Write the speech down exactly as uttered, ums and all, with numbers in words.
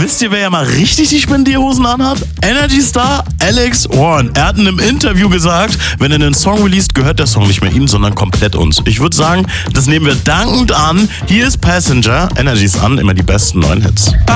Wisst ihr, wer ja mal richtig die Spendierhosen anhat? Energy Star Alex Warren. Er hat in einem Interview gesagt, wenn er einen Song released, gehört der Song nicht mehr ihm, sondern komplett uns. Ich würde sagen, das nehmen wir dankend an. Hier ist Passenger. Energy's an, immer die besten neuen Hits.